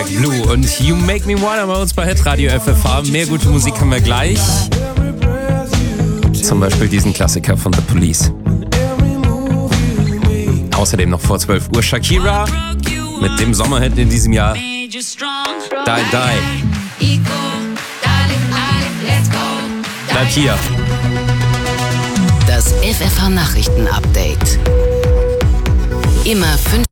Blue und You Make Me Wanna bei uns bei Hitradio FFH. Mehr gute Musik haben wir gleich. Zum Beispiel diesen Klassiker von The Police. Außerdem noch vor 12 Uhr Shakira mit dem Sommerhit in diesem Jahr. Die, Die. Bleib hier. Das FFH Nachrichten-Update. Immer 5.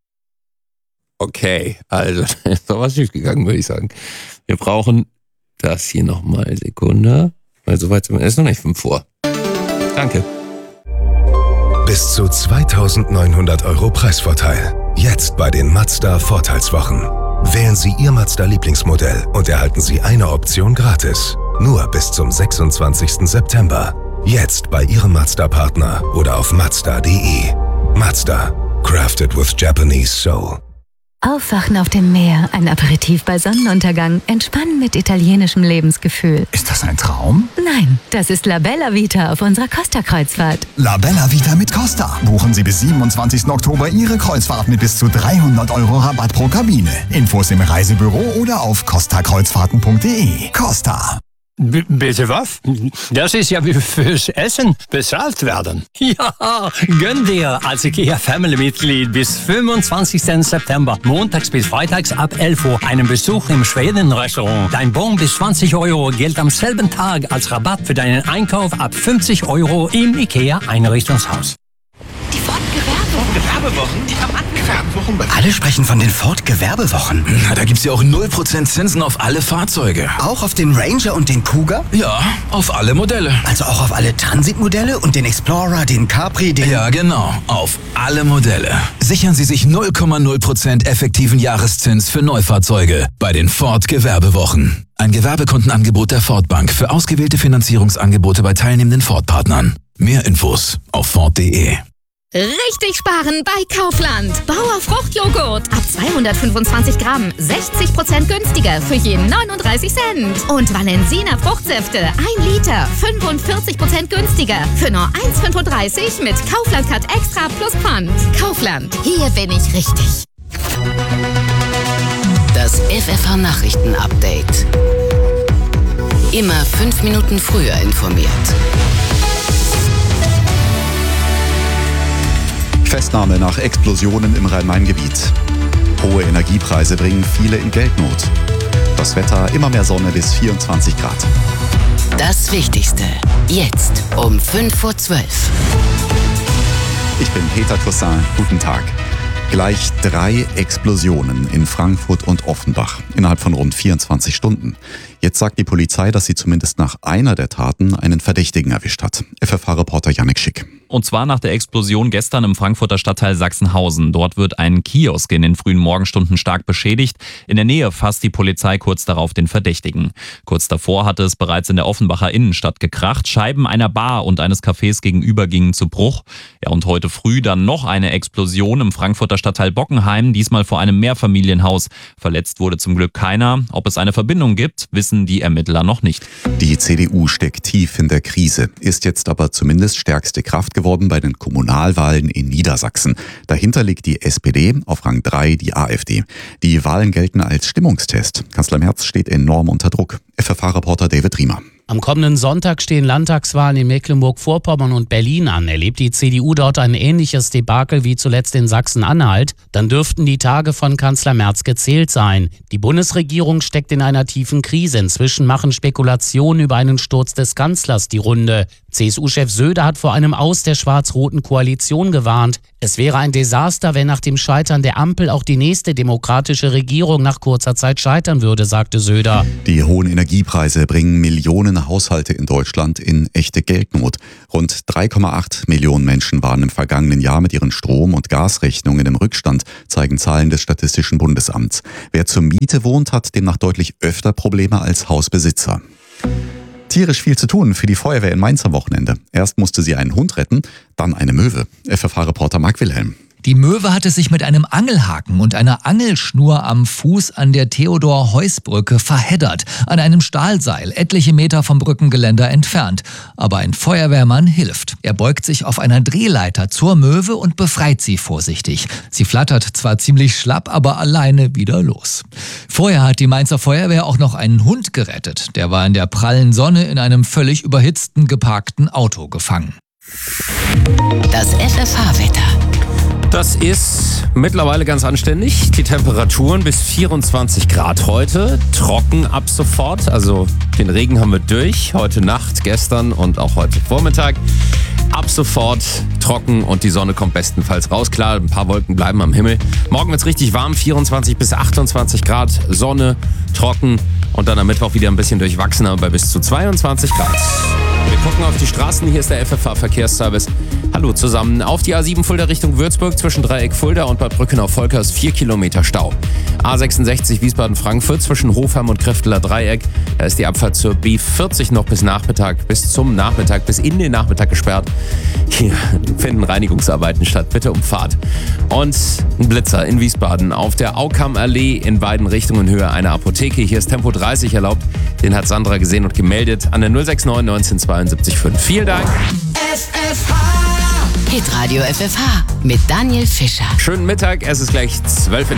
Okay, also ist doch was schief gegangen, würde ich sagen. Wir brauchen das hier nochmal. Sekunde. Weil soweit sind wir. Es ist noch nicht 5 vor. Danke. Bis zu 2.900 € Preisvorteil. Jetzt bei den Mazda Vorteilswochen. Wählen Sie Ihr Mazda-Lieblingsmodell und erhalten Sie eine Option gratis. Nur bis zum 26. September. Jetzt bei Ihrem Mazda-Partner oder auf Mazda.de. Mazda. Crafted with Japanese soul. Aufwachen auf dem Meer, ein Aperitif bei Sonnenuntergang, entspannen mit italienischem Lebensgefühl. Ist das ein Traum? Nein, das ist La Bella Vita auf unserer Costa-Kreuzfahrt. La Bella Vita mit Costa. Buchen Sie bis 27. Oktober Ihre Kreuzfahrt mit bis zu 300 € Rabatt pro Kabine. Infos im Reisebüro oder auf costakreuzfahrten.de. Costa. Bitte was? Das ist ja wie fürs Essen bezahlt werden. Ja, gönn dir als IKEA-Family-Mitglied bis 25. September, montags bis freitags ab 11 Uhr, einen Besuch im Schweden-Restaurant. Dein Bon bis 20 € gilt am selben Tag als Rabatt für deinen Einkauf ab 50 € im IKEA-Einrichtungshaus. Die Ford-Gewerbewochen? Ich habe Gewerbewochen. Alle sprechen von den Ford-Gewerbewochen. Na, da gibt's ja auch 0% Zinsen auf alle Fahrzeuge. Auch auf den Ranger und den Cougar? Ja, auf alle Modelle. Also auch auf alle Transit-Modelle und den Explorer, den Capri, den... Ja, genau. Auf alle Modelle. Sichern Sie sich 0,0% effektiven Jahreszins für Neufahrzeuge bei den Ford-Gewerbewochen. Ein Gewerbekundenangebot der Ford Bank für ausgewählte Finanzierungsangebote bei teilnehmenden Ford-Partnern. Mehr Infos auf Ford.de. Richtig sparen bei Kaufland. Bauer Fruchtjoghurt ab 225 Gramm, 60% günstiger für je 39 Cent. Und Valensina Fruchtsäfte 1 Liter, 45% günstiger für nur 1,35 mit Kaufland-Card Extra plus Pfand. Kaufland, hier bin ich richtig. Das FFH Nachrichten-Update. Immer 5 Minuten früher informiert. Festnahme nach Explosionen im Rhein-Main-Gebiet. Hohe Energiepreise bringen viele in Geldnot. Das Wetter immer mehr Sonne bis 24 Grad. Das Wichtigste. Jetzt um 5:12 Uhr. Ich bin Peter Toussaint. Guten Tag. Gleich 3 Explosionen in Frankfurt und Offenbach innerhalb von rund 24 Stunden. Jetzt sagt die Polizei, dass sie zumindest nach einer der Taten einen Verdächtigen erwischt hat. FFH-Reporter Jannik Schick. Und zwar nach der Explosion gestern im Frankfurter Stadtteil Sachsenhausen. Dort wird ein Kiosk in den frühen Morgenstunden stark beschädigt. In der Nähe fasst die Polizei kurz darauf den Verdächtigen. Kurz davor hatte es bereits in der Offenbacher Innenstadt gekracht. Scheiben einer Bar und eines Cafés gegenüber gingen zu Bruch. Ja, und heute früh dann noch eine Explosion im Frankfurter Stadtteil Bockenheim, diesmal vor einem Mehrfamilienhaus. Verletzt wurde zum Glück keiner. Ob es eine Verbindung gibt, wissen die Ermittler noch nicht. Die CDU steckt tief in der Krise, ist jetzt aber zumindest stärkste Kraft geworden bei den Kommunalwahlen in Niedersachsen. Dahinter liegt die SPD, auf Rang 3 die AfD. Die Wahlen gelten als Stimmungstest. Kanzler Merz steht enorm unter Druck. FFH-Reporter David Riemer. Am kommenden Sonntag stehen Landtagswahlen in Mecklenburg-Vorpommern und Berlin an. Erlebt die CDU dort ein ähnliches Debakel wie zuletzt in Sachsen-Anhalt, dann dürften die Tage von Kanzler Merz gezählt sein. Die Bundesregierung steckt in einer tiefen Krise. Inzwischen machen Spekulationen über einen Sturz des Kanzlers die Runde. CSU-Chef Söder hat vor einem Aus der schwarz-roten Koalition gewarnt. Es wäre ein Desaster, wenn nach dem Scheitern der Ampel auch die nächste demokratische Regierung nach kurzer Zeit scheitern würde, sagte Söder. Die hohen Energiepreise bringen Millionen Haushalte in Deutschland in echte Geldnot. Rund 3,8 Millionen Menschen waren im vergangenen Jahr mit ihren Strom- und Gasrechnungen im Rückstand, zeigen Zahlen des Statistischen Bundesamts. Wer zur Miete wohnt, hat demnach deutlich öfter Probleme als Hausbesitzer. Tierisch viel zu tun für die Feuerwehr in Mainz am Wochenende. Erst musste sie einen Hund retten, dann eine Möwe. FFH-Reporter Marc Wilhelm. Die Möwe hatte sich mit einem Angelhaken und einer Angelschnur am Fuß an der Theodor-Heuss-Brücke verheddert, an einem Stahlseil, etliche Meter vom Brückengeländer entfernt. Aber ein Feuerwehrmann hilft. Er beugt sich auf einer Drehleiter zur Möwe und befreit sie vorsichtig. Sie flattert zwar ziemlich schlapp, aber alleine wieder los. Vorher hat die Mainzer Feuerwehr auch noch einen Hund gerettet. Der war in der prallen Sonne in einem völlig überhitzten, geparkten Auto gefangen. Das FFH-Wetter. Das ist mittlerweile ganz anständig. Die Temperaturen bis 24 Grad heute. Trocken ab sofort. Also den Regen haben wir durch. Heute Nacht, gestern und auch heute Vormittag. Ab sofort trocken und die Sonne kommt bestenfalls raus. Klar, ein paar Wolken bleiben am Himmel. Morgen wird es richtig warm. 24 bis 28 Grad. Sonne, trocken. Und dann am Mittwoch wieder ein bisschen durchwachsener bei bis zu 22 Grad. Wir gucken auf die Straßen. Hier ist der FFH-Verkehrsservice. Hallo zusammen. Auf die A7 Fulda Richtung Würzburg zwischen Dreieck Fulda und Bad Brückenau-Volkers 4 Kilometer Stau. A66 Wiesbaden-Frankfurt zwischen Hofheim und Krefteler Dreieck. Da ist die Abfahrt zur B40 noch bis zum Nachmittag, bis in den Nachmittag gesperrt. Hier finden Reinigungsarbeiten statt. Bitte um Fahrt. Und ein Blitzer in Wiesbaden auf der Aukammallee in beiden Richtungen Höhe einer Apotheke. Hier ist Tempo 30 erlaubt. Den hat Sandra gesehen und gemeldet an der 069 1972 5. Vielen Dank. Hitradio FFH mit Daniel Fischer. Schönen Mittag, es ist gleich 12 in